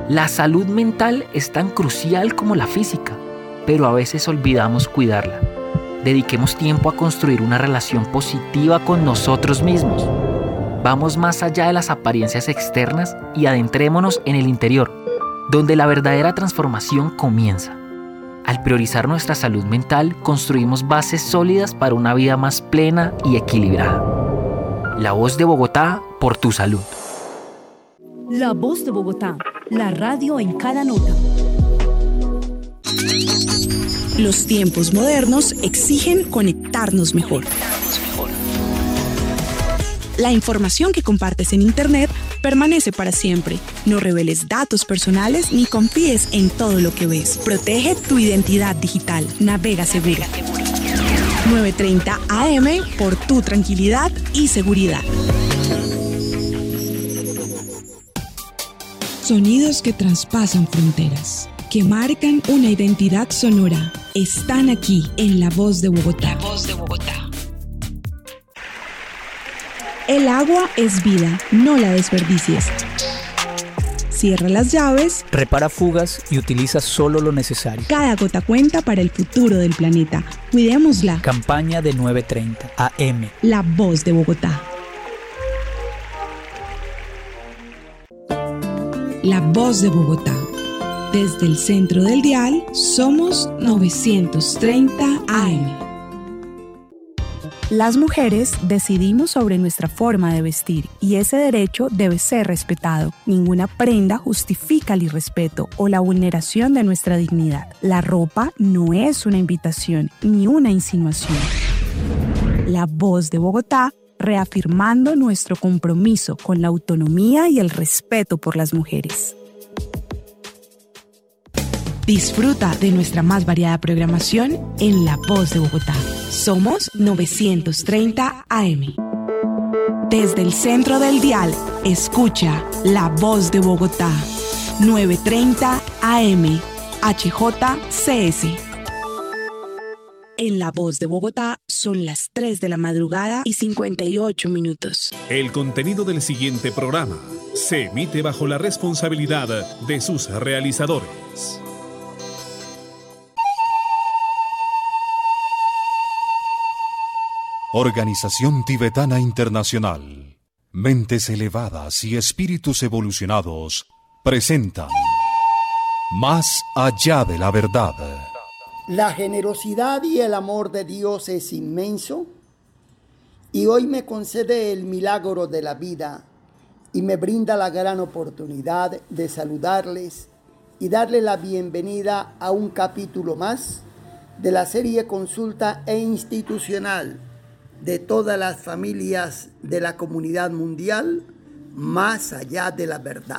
La salud mental es tan crucial como la física, pero a veces olvidamos cuidarla. Dediquemos tiempo a construir una relación positiva con nosotros mismos. Vamos más allá de las apariencias externas y adentrémonos en el interior, donde la verdadera transformación comienza. Al priorizar nuestra salud mental, construimos bases sólidas para una vida más plena y equilibrada. La Voz de Bogotá, por tu salud. La Voz de Bogotá, la radio en cada nota. Los tiempos modernos exigen conectarnos mejor. La información que compartes en Internet permanece para siempre. No reveles datos personales ni confíes en todo lo que ves. Protege tu identidad digital. Navega segura. 9:30 AM por tu tranquilidad y seguridad. Sonidos que traspasan fronteras, que marcan una identidad sonora, están aquí en La Voz de Bogotá. La Voz de Bogotá. El agua es vida, no la desperdicies. Cierra las llaves, repara fugas y utiliza solo lo necesario. Cada gota cuenta para el futuro del planeta. Cuidémosla. Campaña de 9:30 AM. La Voz de Bogotá. La Voz de Bogotá. Desde el centro del dial, somos 930 AM. Las mujeres decidimos sobre nuestra forma de vestir y ese derecho debe ser respetado. Ninguna prenda justifica el irrespeto o la vulneración de nuestra dignidad. La ropa no es una invitación ni una insinuación. La Voz de Bogotá, reafirmando nuestro compromiso con la autonomía y el respeto por las mujeres. Disfruta de nuestra más variada programación en La Voz de Bogotá. Somos 930 AM. Desde el centro del dial, escucha La Voz de Bogotá. 9:30 AM. HJCS. En La Voz de Bogotá son las 3 de la madrugada y 58 minutos. El contenido del siguiente programa se emite bajo la responsabilidad de sus realizadores. Organización Tibetana Internacional. Mentes elevadas y espíritus evolucionados presentan Más allá de la verdad. La generosidad y el amor de Dios es inmenso y hoy me concede el milagro de la vida y me brinda la gran oportunidad de saludarles y darles la bienvenida a un capítulo más de la serie Consulta e Institucional de todas las familias de la comunidad mundial, más allá de la verdad.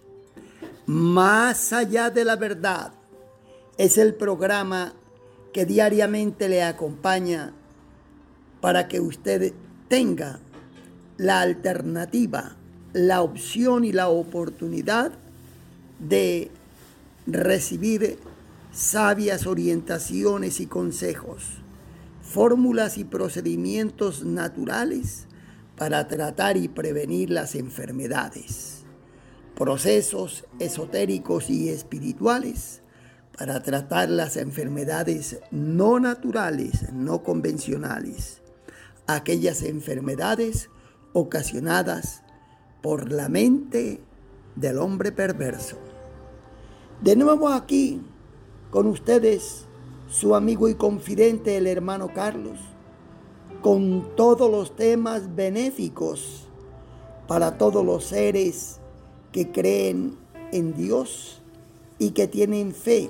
Más allá de la verdad es el programa que diariamente le acompaña para que usted tenga la alternativa, la opción y la oportunidad de recibir sabias orientaciones y consejos, fórmulas y procedimientos naturales para tratar y prevenir las enfermedades, procesos esotéricos y espirituales para tratar las enfermedades no naturales, no convencionales, aquellas enfermedades ocasionadas por la mente del hombre perverso. De nuevo aquí con ustedes, su amigo y confidente, el hermano Carlos, con todos los temas benéficos para todos los seres que creen en Dios y que tienen fe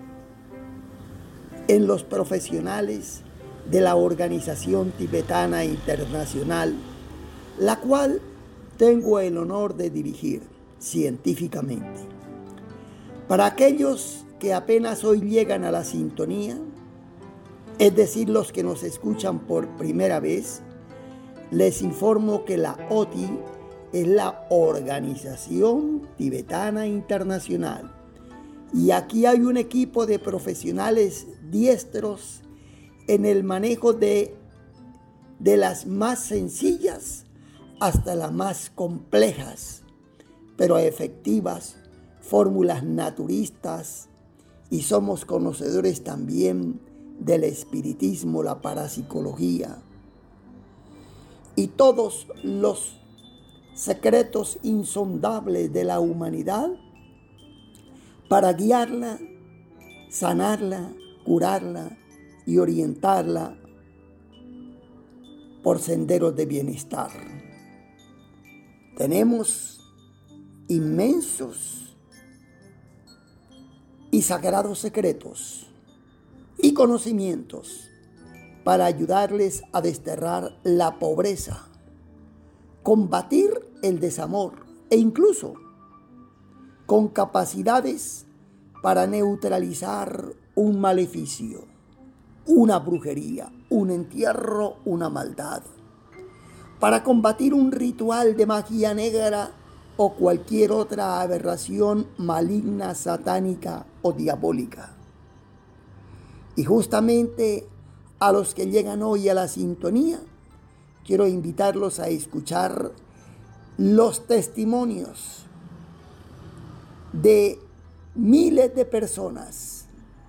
en los profesionales de la Organización Tibetana Internacional, la cual tengo el honor de dirigir científicamente. Para aquellos que apenas hoy llegan a la sintonía, es decir, los que nos escuchan por primera vez, les informo que la OTI es la Organización Tibetana Internacional. Y aquí hay un equipo de profesionales diestros en el manejo de las más sencillas hasta las más complejas, pero efectivas, fórmulas naturistas y somos conocedores también del espiritismo, la parapsicología y todos los secretos insondables de la humanidad para guiarla, sanarla, curarla y orientarla por senderos de bienestar. Tenemos inmensos y sagrados secretos y conocimientos para ayudarles a desterrar la pobreza, combatir el desamor e incluso con capacidades para neutralizar un maleficio, una brujería, un entierro, una maldad, para combatir un ritual de magia negra o cualquier otra aberración maligna, satánica o diabólica. Y justamente a los que llegan hoy a la sintonía, quiero invitarlos a escuchar los testimonios de miles de personas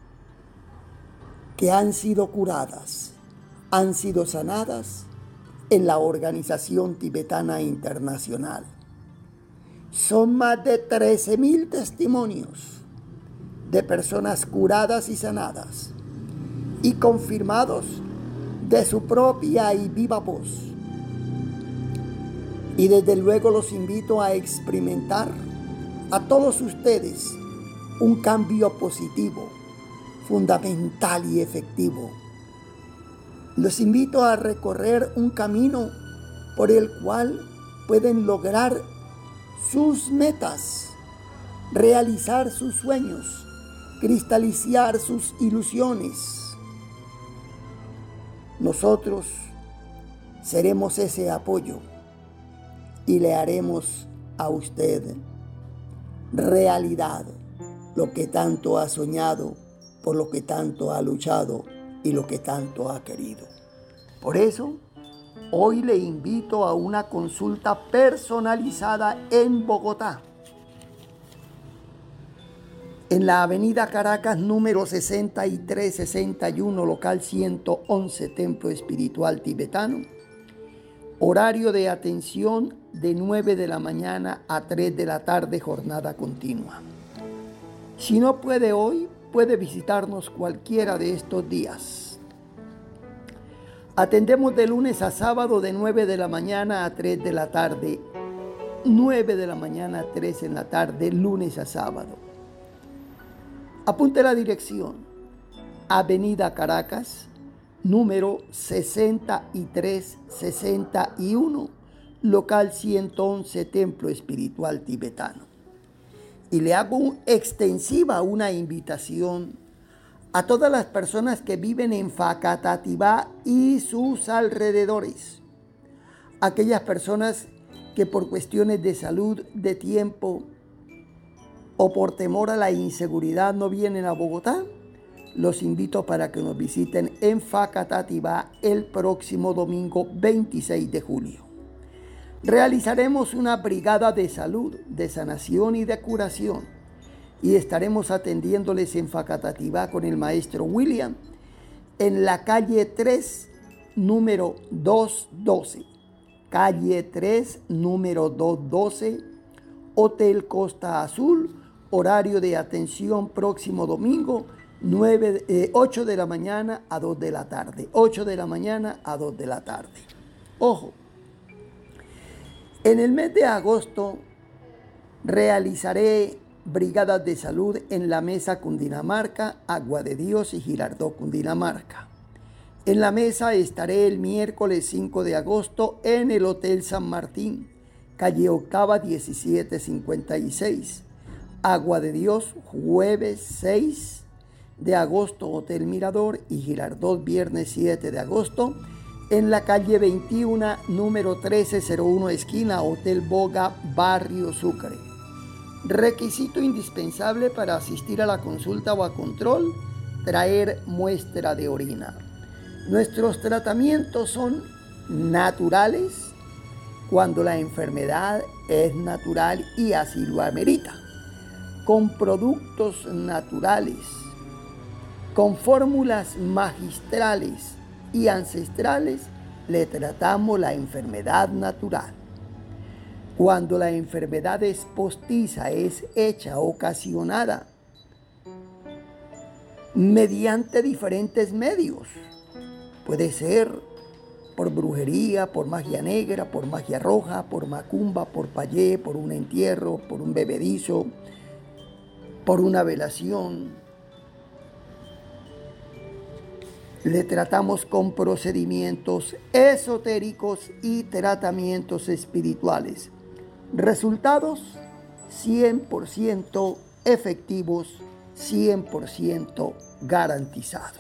que han sido curadas, han sido sanadas en la Organización Tibetana Internacional. Son más de 13,000 testimonios de personas curadas y sanadas y confirmados de su propia y viva voz. Y desde luego los invito a experimentar a todos ustedes un cambio positivo, fundamental y efectivo. Los invito a recorrer un camino por el cual pueden lograr sus metas, realizar sus sueños, cristalizar sus ilusiones. Nosotros seremos ese apoyo y le haremos a usted realidad lo que tanto ha soñado, por lo que tanto ha luchado y lo que tanto ha querido. Por eso, hoy le invito a una consulta personalizada en Bogotá, en la avenida Caracas número 6361, local 111, Templo Espiritual Tibetano. Horario de atención de 9 de la mañana a 3 de la tarde, jornada continua. Si no puede hoy, puede visitarnos cualquiera de estos días. Atendemos de lunes a sábado de 9 de la mañana a 3 de la tarde. 9 de la mañana a 3 en la tarde, lunes a sábado. Apunte la dirección: Avenida Caracas, número 6361, local 111, Templo Espiritual Tibetano. Y le hago extensiva una invitación a todas las personas que viven en Facatativá y sus alrededores. Aquellas personas que por cuestiones de salud, de tiempo o por temor a la inseguridad no vienen a Bogotá, los invito para que nos visiten en Facatativá el próximo domingo 26 de julio. Realizaremos una brigada de salud, de sanación y de curación y estaremos atendiéndoles en Facatativá con el maestro William en la calle 3, número 212. Calle 3, número 212, Hotel Costa Azul. Horario de atención próximo domingo, 8 de la mañana a 2 de la tarde. 8 de la mañana a 2 de la tarde. Ojo, en el mes de agosto realizaré brigadas de salud en La Mesa, Cundinamarca, Agua de Dios y Girardot, Cundinamarca. En La Mesa estaré el miércoles 5 de agosto en el Hotel San Martín, calle Octava 1756. Agua de Dios, jueves 6 de agosto, Hotel Mirador, y Girardot, viernes 7 de agosto, en la calle 21, número 1301, esquina Hotel Boga, Barrio Sucre. Requisito indispensable para asistir a la consulta o a control: traer muestra de orina. Nuestros tratamientos son naturales cuando la enfermedad es natural y así lo amerita. con productos naturales, con fórmulas magistrales y ancestrales, le tratamos la enfermedad natural. Cuando la enfermedad es postiza, es hecha, ocasionada mediante diferentes medios. Puede ser por brujería, por magia negra, por magia roja, por macumba, por payé, por un entierro, por un bebedizo, por una velación. Le tratamos con procedimientos esotéricos y tratamientos espirituales. Resultados 100% efectivos, 100% garantizados.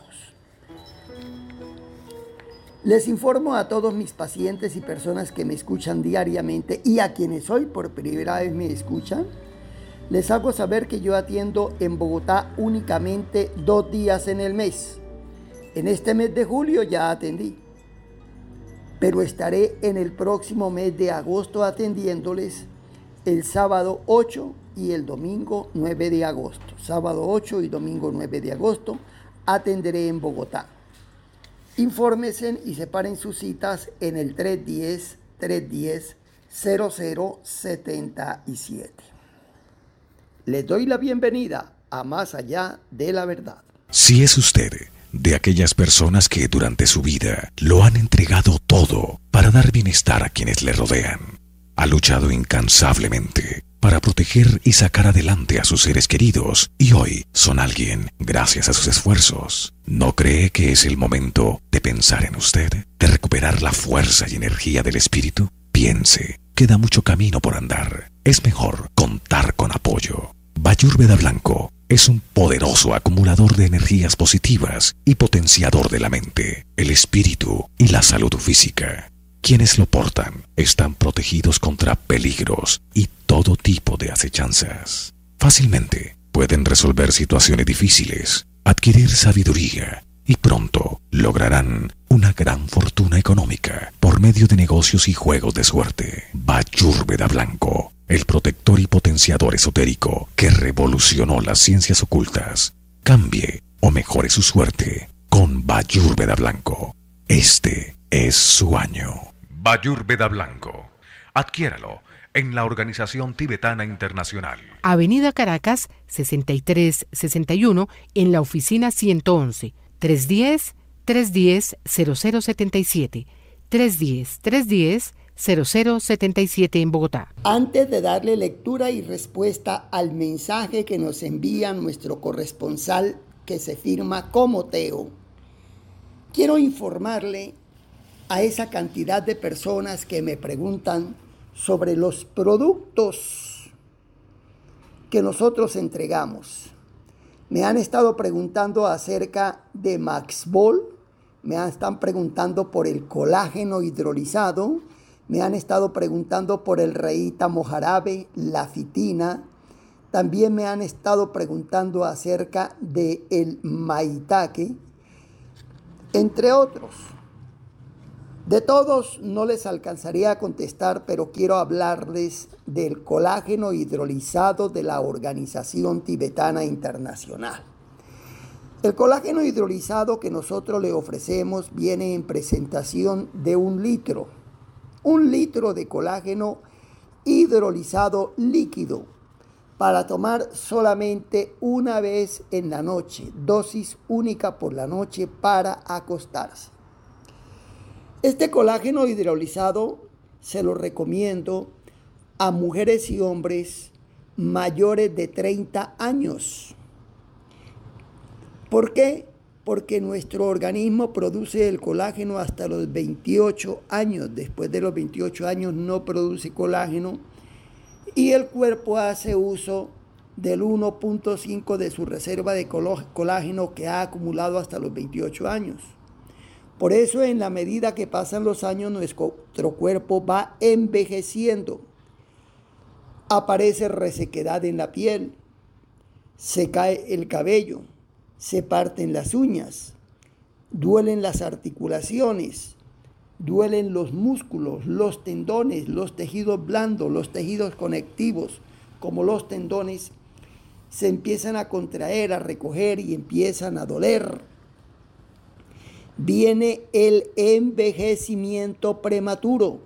Les informo a todos mis pacientes y personas que me escuchan diariamente y a quienes hoy por primera vez me escuchan, les hago saber que yo atiendo en Bogotá únicamente 2 días en el mes. En este mes de julio ya atendí, pero estaré en el próximo mes de agosto atendiéndoles el sábado 8 y el domingo 9 de agosto. Sábado 8 y domingo 9 de agosto atenderé en Bogotá. Infórmense y separen sus citas en el 310-0077. Les doy la bienvenida a Más Allá de la Verdad. Si es usted de aquellas personas que durante su vida lo han entregado todo para dar bienestar a quienes le rodean, ha luchado incansablemente para proteger y sacar adelante a sus seres queridos y hoy son alguien gracias a sus esfuerzos, ¿no cree que es el momento de pensar en usted, de recuperar la fuerza y energía del espíritu? Piense, queda mucho camino por andar. Es mejor contar con apoyo. Vayurveda Blanco es un poderoso acumulador de energías positivas y potenciador de la mente, el espíritu y la salud física. Quienes lo portan están protegidos contra peligros y todo tipo de acechanzas. Fácilmente pueden resolver situaciones difíciles, adquirir sabiduría y pronto lograrán una gran fortuna económica por medio de negocios y juegos de suerte. Vayurveda Blanco, el protector y potenciador esotérico que revolucionó las ciencias ocultas. Cambie o mejore su suerte con Vayurveda Blanco. Este es su año. Vayurveda Blanco. Adquiéralo en la Organización Tibetana Internacional. Avenida Caracas, 6361, en la oficina 111. 310-310-0077. 310-310-0077 en Bogotá. Antes de darle lectura y respuesta al mensaje que nos envía nuestro corresponsal que se firma como Teo, quiero informarle a esa cantidad de personas que me preguntan sobre los productos que nosotros entregamos. Me han estado preguntando acerca de Maxbol, me están preguntando por el colágeno hidrolizado, me han estado preguntando por el reíta mojarabe, la fitina, también me han estado preguntando acerca de el maitake, entre otros. De todos no les alcanzaría a contestar, pero quiero hablarles del colágeno hidrolizado de la Organización Tibetana Internacional. El colágeno hidrolizado que nosotros le ofrecemos viene en presentación de 1 litro. 1 litro de colágeno hidrolizado líquido para tomar solamente una vez en la noche, dosis única por la noche para acostarse. Este colágeno hidrolizado se lo recomiendo a mujeres y hombres mayores de 30 años. ¿Por qué? Porque nuestro organismo produce el colágeno hasta los 28 años. Después de los 28 años no produce colágeno y el cuerpo hace uso del 1.5 de su reserva de colágeno que ha acumulado hasta los 28 años. Por eso, en la medida que pasan los años, nuestro cuerpo va envejeciendo. Aparece resequedad en la piel, se cae el cabello, se parten las uñas, duelen las articulaciones, duelen los músculos, los tendones, los tejidos blandos, los tejidos conectivos, como los tendones, se empiezan a contraer, a recoger y empiezan a doler. Viene el envejecimiento prematuro.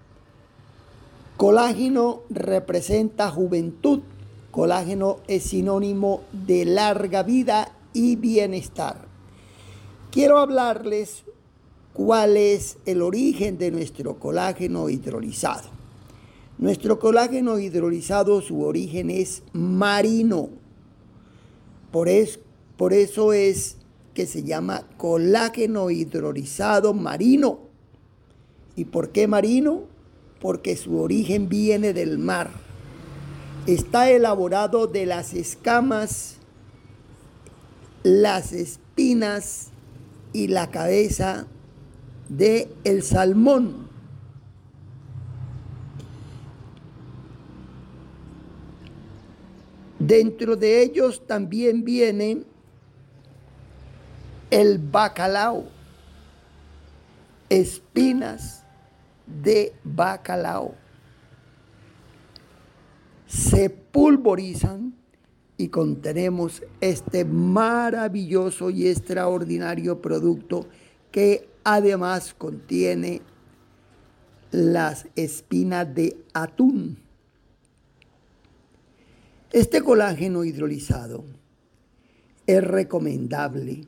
Colágeno representa juventud. Colágeno es sinónimo de larga vida y bienestar. Quiero hablarles cuál es el origen de nuestro colágeno hidrolizado. Nuestro colágeno hidrolizado, su origen es marino. Por eso es que se llama colágeno hidrolizado marino. ¿Y por qué marino? Porque su origen viene del mar. Está elaborado de las escamas, las espinas y la cabeza del salmón. Dentro de ellos también viene el bacalao, espinas de bacalao. Se pulverizan y contenemos este maravilloso y extraordinario producto que además contiene las espinas de atún. Este colágeno hidrolizado es recomendable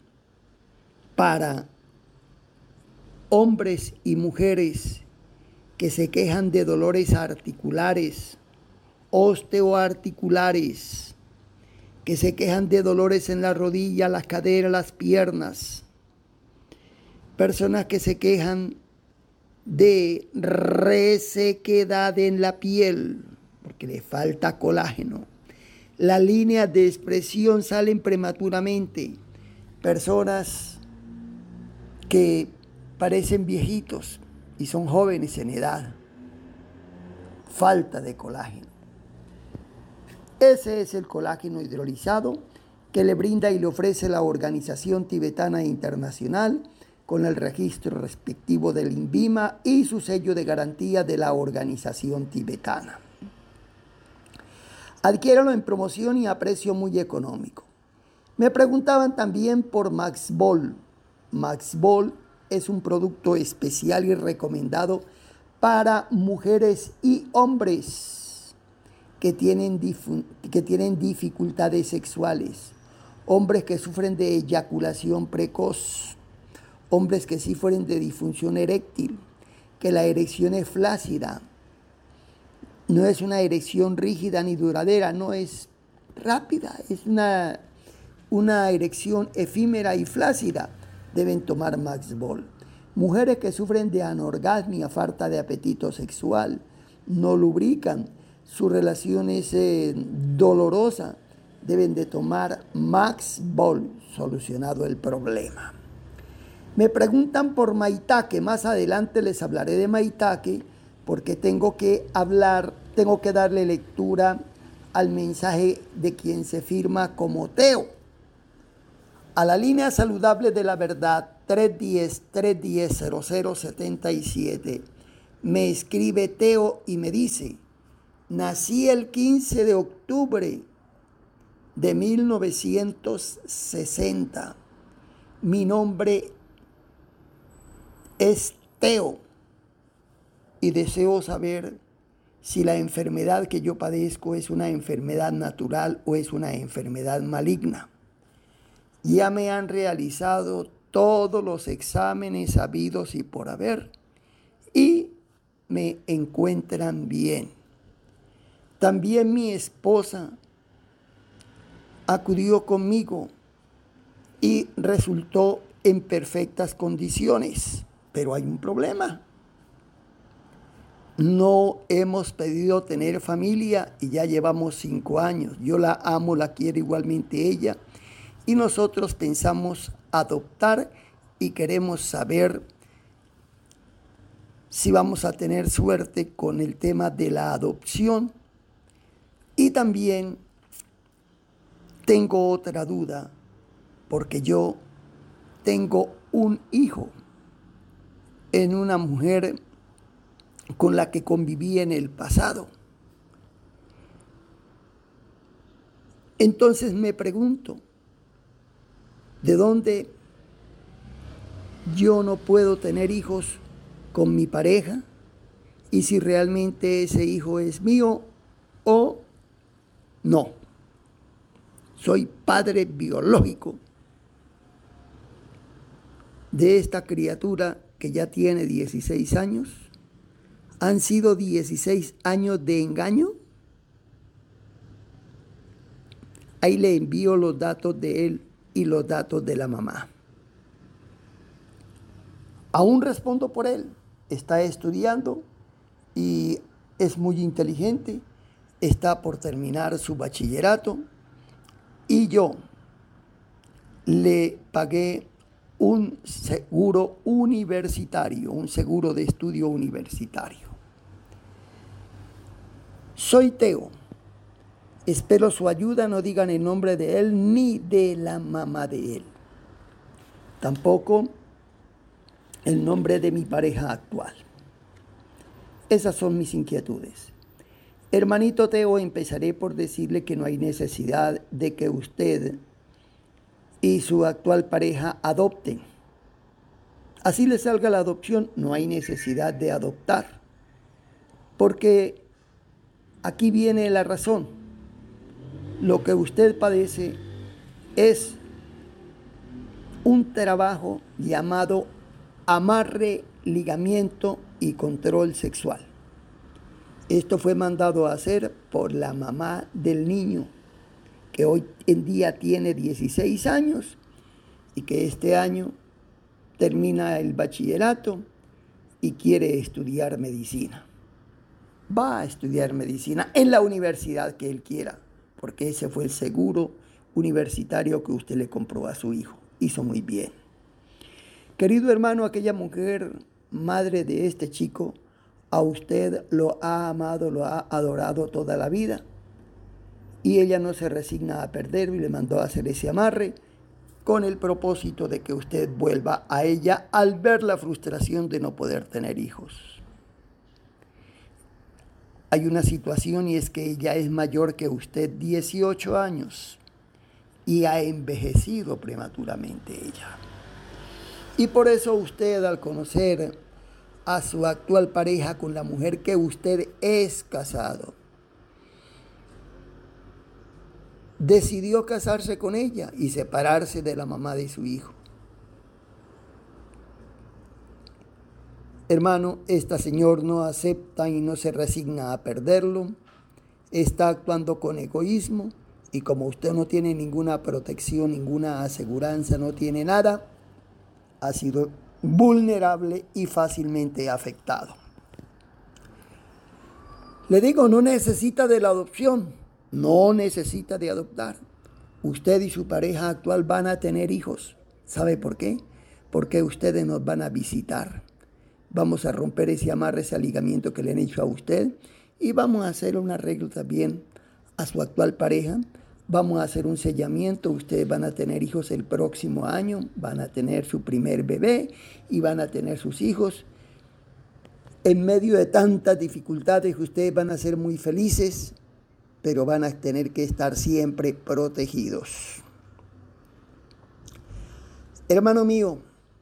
para hombres y mujeres que se quejan de dolores articulares, osteoarticulares, que se quejan de dolores en la rodilla, las caderas, las piernas, personas que se quejan de resequedad en la piel porque le falta colágeno. Las líneas de expresión salen prematuramente. Personas que parecen viejitos y son jóvenes en edad. Falta de colágeno. Ese es el colágeno hidrolizado que le brinda y le ofrece la Organización Tibetana Internacional con el registro respectivo del INVIMA y su sello de garantía de la organización tibetana. Adquiéralo en promoción y a precio muy económico. Me preguntaban también por Maxbol. Maxbol es un producto especial y recomendado para mujeres y hombres que tienen dificultades sexuales, hombres que sufren de eyaculación precoz, hombres que sufren de disfunción eréctil, que la erección es flácida. No es una erección rígida ni duradera, no es rápida, es una erección efímera y flácida. Deben tomar Maxbol. Mujeres que sufren de anorgasmia, falta de apetito sexual, no lubrican, su relación es dolorosa, deben de tomar Maxbol, solucionado el problema. Me preguntan por Maitake, más adelante les hablaré de Maitake, porque tengo que darle lectura al mensaje de quien se firma como Teo. A la línea saludable de la verdad, 310-0077, me escribe Teo y me dice: nací el 15 de octubre de 1960. Mi nombre es Teo. Y deseo saber si la enfermedad que yo padezco es una enfermedad natural o es una enfermedad maligna. Ya me han realizado todos los exámenes habidos y por haber y me encuentran bien. También mi esposa acudió conmigo y resultó en perfectas condiciones, pero hay un problema. No hemos pedido tener familia y ya llevamos 5 años. Yo la amo, la quiero igualmente ella. Y nosotros pensamos adoptar y queremos saber si vamos a tener suerte con el tema de la adopción. Y también tengo otra duda, porque yo tengo un hijo en una mujer con la que conviví en el pasado. Entonces me pregunto, ¿de dónde yo no puedo tener hijos con mi pareja? Y si realmente ese hijo es mío o no. Soy padre biológico de esta criatura que ya tiene 16 años. ¿Han sido 16 años de engaño? Ahí le envío los datos de él y los datos de la mamá. Aún respondo por él. Está estudiando y es muy inteligente. Está por terminar su bachillerato. Y yo le pagué un seguro universitario, un seguro de estudio universitario. Soy Teo. Espero su ayuda. No digan el nombre de él ni de la mamá de él. Tampoco el nombre de mi pareja actual. Esas son mis inquietudes. Hermanito Teo, empezaré por decirle que no hay necesidad de que usted y su actual pareja adopten. Así le salga la adopción, no hay necesidad de adoptar. Porque aquí viene la razón. Lo que usted padece es un trabajo llamado amarre, ligamiento y control sexual. Esto fue mandado a hacer por la mamá del niño, que hoy en día tiene 16 años y que este año termina el bachillerato y quiere estudiar medicina. Va a estudiar medicina en la universidad que él quiera, porque ese fue el seguro universitario que usted le compró a su hijo. Hizo muy bien. Querido hermano, aquella mujer, madre de este chico, a usted lo ha amado, lo ha adorado toda la vida. Y ella no se resigna a perderlo y le mandó a hacer ese amarre con el propósito de que usted vuelva a ella al ver la frustración de no poder tener hijos. Hay una situación y es que ella es mayor que usted, 18 años, y ha envejecido prematuramente ella. Y por eso usted, al conocer a su actual pareja con la mujer que usted es casado, decidió casarse con ella y separarse de la mamá de su hijo. Hermano, esta señora no acepta y no se resigna a perderlo. Está actuando con egoísmo y como usted no tiene ninguna protección, ninguna aseguranza, no tiene nada, ha sido vulnerable y fácilmente afectado. Le digo, no necesita de la adopción, no necesita de adoptar. Usted y su pareja actual van a tener hijos. ¿Sabe por qué? Porque ustedes nos van a visitar. Vamos a romper ese amarre, ese ligamiento que le han hecho a usted y vamos a hacer un arreglo también a su actual pareja. Vamos a hacer un sellamiento, ustedes van a tener hijos el próximo año, van a tener su primer bebé y van a tener sus hijos. En medio de tantas dificultades, ustedes van a ser muy felices, pero van a tener que estar siempre protegidos. Hermano mío,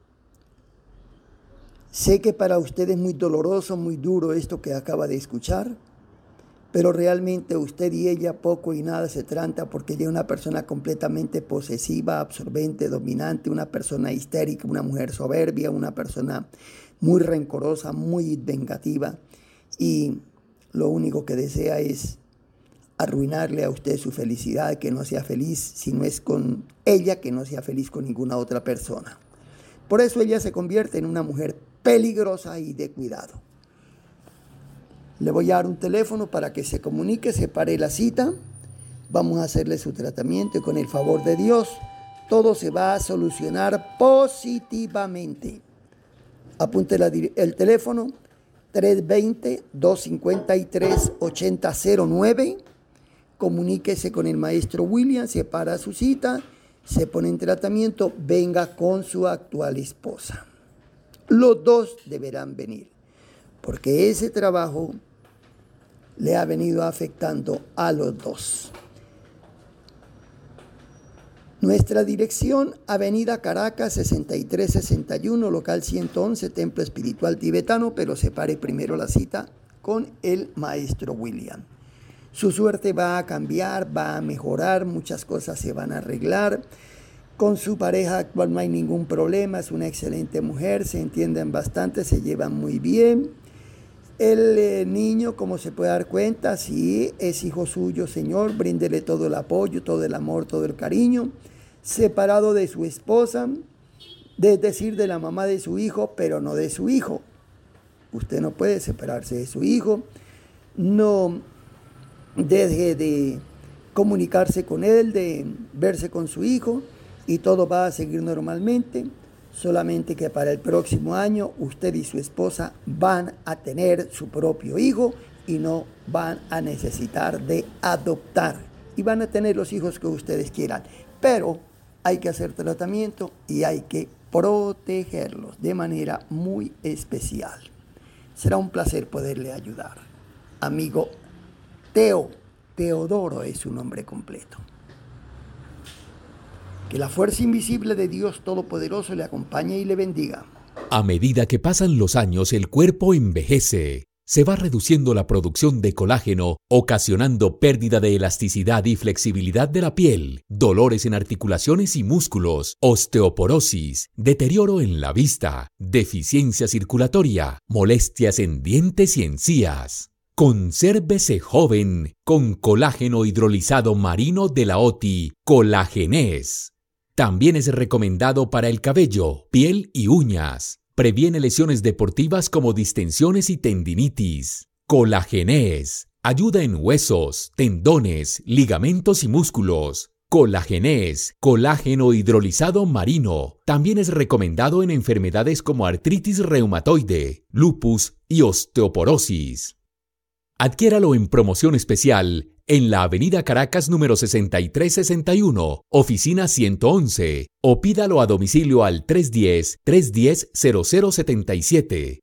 sé que para usted es muy doloroso, muy duro esto que acaba de escuchar, pero realmente usted y ella poco y nada se trata porque ella es una persona completamente posesiva, absorbente, dominante, una persona histérica, una mujer soberbia, una persona muy rencorosa, muy vengativa y lo único que desea es arruinarle a usted su felicidad, que no sea feliz si no es con ella, que no sea feliz con ninguna otra persona. Por eso ella se convierte en una mujer peligrosa y de cuidado. Le voy a dar un teléfono para que se comunique, separe la cita. Vamos a hacerle su tratamiento y con el favor de Dios todo se va a solucionar positivamente. Apunte el teléfono 320-253-8009. Comuníquese con el maestro William, separa su cita, se pone en tratamiento, venga con su actual esposa. Los dos deberán venir, porque ese trabajo le ha venido afectando a los dos. Nuestra dirección, Avenida Caracas 6361, local 111, Templo Espiritual Tibetano, pero separe primero la cita con el maestro William. Su suerte va a cambiar, va a mejorar, muchas cosas se van a arreglar. Con su pareja actual no hay ningún problema, es una excelente mujer, se entienden bastante, se llevan muy bien. El niño, como se puede dar cuenta, sí, es hijo suyo, Señor, bríndele todo el apoyo, todo el amor, todo el cariño. Separado de su esposa, es decir, de la mamá de su hijo, pero no de su hijo. Usted no puede separarse de su hijo, no deje de comunicarse con él, de verse con su hijo, y todo va a seguir normalmente, solamente que para el próximo año usted y su esposa van a tener su propio hijo y no van a necesitar de adoptar, y van a tener los hijos que ustedes quieran, pero hay que hacer tratamiento y hay que protegerlos de manera muy especial. Será un placer poderle ayudar. Amigo Teodoro es su nombre completo. Que la fuerza invisible de Dios Todopoderoso le acompañe y le bendiga. A medida que pasan los años, el cuerpo envejece. Se va reduciendo la producción de colágeno, ocasionando pérdida de elasticidad y flexibilidad de la piel, dolores en articulaciones y músculos, osteoporosis, deterioro en la vista, deficiencia circulatoria, molestias en dientes y encías. Consérvese joven con colágeno hidrolizado marino de la OTI, Colagenés. También es recomendado para el cabello, piel y uñas. Previene lesiones deportivas como distensiones y tendinitis. Colagenés. Ayuda en huesos, tendones, ligamentos y músculos. Colagenés, colágeno hidrolizado marino. También es recomendado en enfermedades como artritis reumatoide, lupus y osteoporosis. Adquiéralo en promoción especial en la Avenida Caracas número 6361, oficina 111, o pídalo a domicilio al 310-310-0077,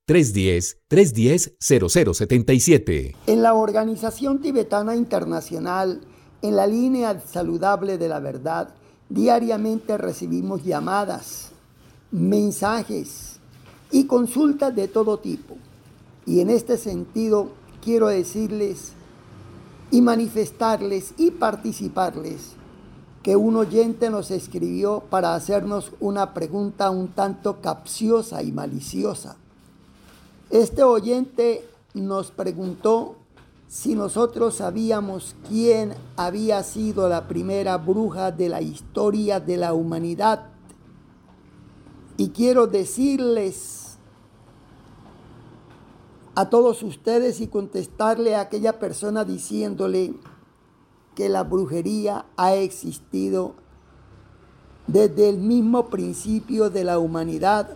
310-310-0077. En la Organización Tibetana Internacional, en la línea saludable de la verdad, diariamente recibimos llamadas, mensajes y consultas de todo tipo. Y en este sentido, quiero decirles y manifestarles y participarles que un oyente nos escribió para hacernos una pregunta un tanto capciosa y maliciosa. Este oyente nos preguntó si nosotros sabíamos quién había sido la primera bruja de la historia de la humanidad. Y quiero decirles a todos ustedes y contestarle a aquella persona diciéndole que la brujería ha existido desde el mismo principio de la humanidad,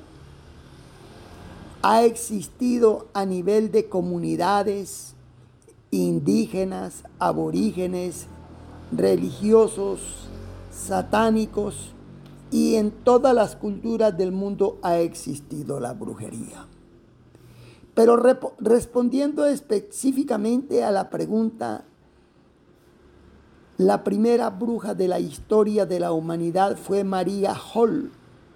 ha existido a nivel de comunidades indígenas, aborígenes, religiosos, satánicos, y en todas las culturas del mundo ha existido la brujería. Pero respondiendo específicamente a la pregunta, la primera bruja de la historia de la humanidad fue Maria Hall,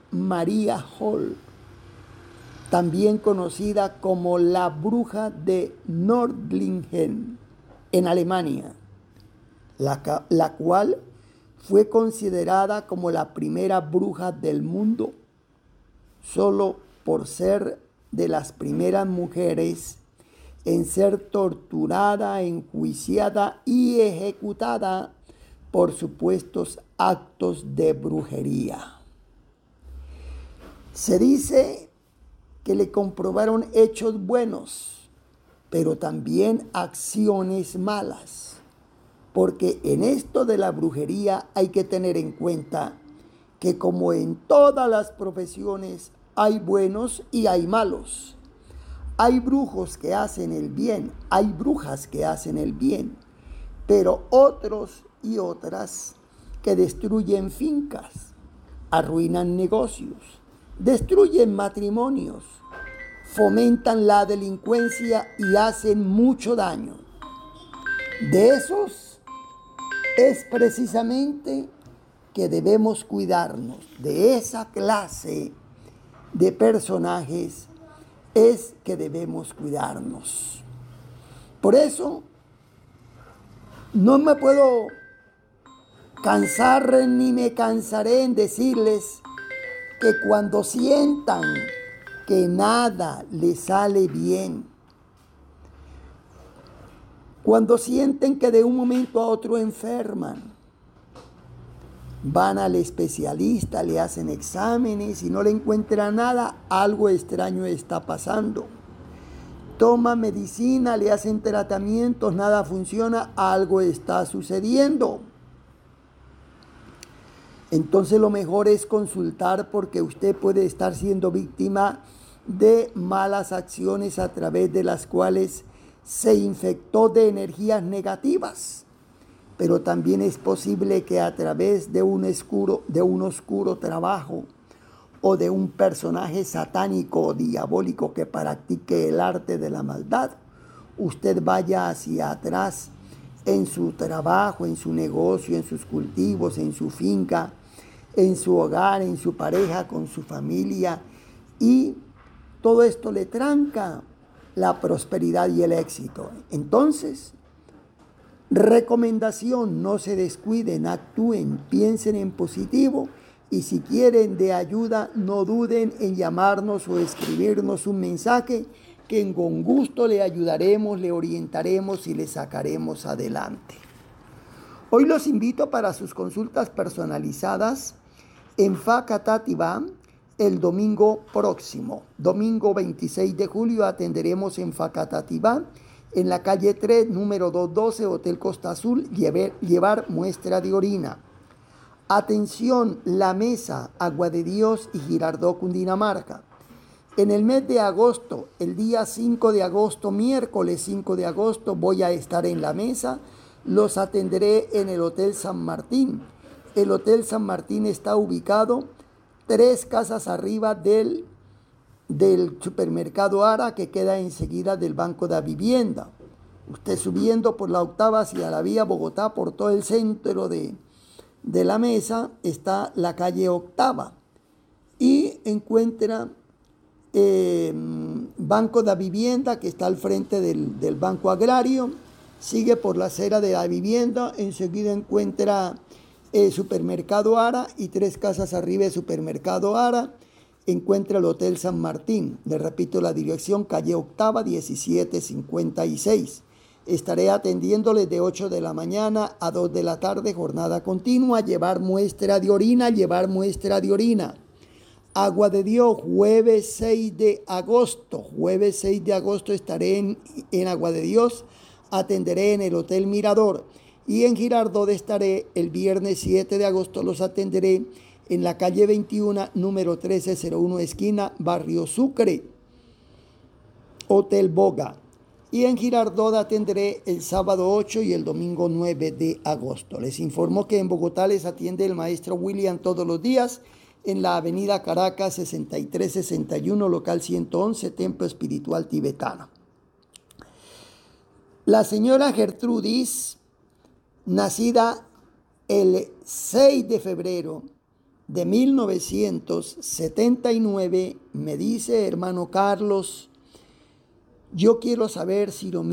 también conocida como la bruja de Nordlingen, en Alemania, la cual fue considerada como la primera bruja del mundo, solo por ser de las primeras mujeres en ser torturada, enjuiciada y ejecutada por supuestos actos de brujería. Se dice que le comprobaron hechos buenos, pero también acciones malas, porque en esto de la brujería hay que tener en cuenta que, como en todas las profesiones, hay buenos y hay malos. Hay brujos que hacen el bien, hay brujas que hacen el bien, pero otros y otras que destruyen fincas, arruinan negocios, destruyen matrimonios, fomentan la delincuencia y hacen mucho daño. De esos es precisamente que debemos cuidarnos de esa clase de personajes, es que debemos cuidarnos. Por eso, no me puedo cansar ni me cansaré en decirles que cuando sientan que nada les sale bien, cuando sienten que de un momento a otro enferman, van al especialista, le hacen exámenes y no le encuentran nada, algo extraño está pasando. Toma medicina, le hacen tratamientos, nada funciona, algo está sucediendo. Entonces lo mejor es consultar, porque usted puede estar siendo víctima de malas acciones a través de las cuales se infectó de energías negativas. Pero también es posible que a través de un oscuro trabajo o de un personaje satánico o diabólico que practique el arte de la maldad, usted vaya hacia atrás en su trabajo, en su negocio, en sus cultivos, en su finca, en su hogar, en su pareja, con su familia, y todo esto le tranca la prosperidad y el éxito. Entonces, recomendación: no se descuiden, actúen, piensen en positivo, y si quieren de ayuda, no duden en llamarnos o escribirnos un mensaje, que con gusto le ayudaremos, le orientaremos y le sacaremos adelante. Hoy los invito para sus consultas personalizadas en Facatativá. El domingo próximo, domingo 26 de julio, atenderemos en Facatativá, en la calle 3, número 212, Hotel Costa Azul, llevar muestra de orina. Atención, La Mesa, Agua de Dios y Girardot, Cundinamarca. En el mes de agosto, el día 5 de agosto, miércoles 5 de agosto, voy a estar en La Mesa. Los atenderé en el Hotel San Martín. El Hotel San Martín está ubicado 3 casas arriba del supermercado Ara, que queda enseguida del Banco de Vivienda. Usted subiendo por la octava hacia la vía Bogotá, por todo el centro de La Mesa, está la calle Octava. Y encuentra Banco de Vivienda, que está al frente del Banco Agrario. Sigue por la acera de la vivienda, enseguida encuentra Supermercado Ara, y 3 casas arriba de Supermercado Ara encuentra el Hotel San Martín. Le repito la dirección: calle Octava 1756. Estaré atendiéndoles de 8 de la mañana a 2 de la tarde, jornada continua. Llevar muestra de orina, Agua de Dios, jueves 6 de agosto. Jueves 6 de agosto estaré en Agua de Dios. Atenderé en el Hotel Mirador. Y en Girardot estaré el viernes 7 de agosto. Los atenderé en la calle 21, número 1301, esquina Barrio Sucre, Hotel Boga. Y en Girardot atenderé el sábado 8 y el domingo 9 de agosto. Les informo que en Bogotá les atiende el maestro William todos los días en la avenida Caracas 6361, local 111, Templo Espiritual Tibetano. La señora Gertrudis, nacida el 6 de febrero de 1979, me dice: hermano Carlos, yo quiero saber si lo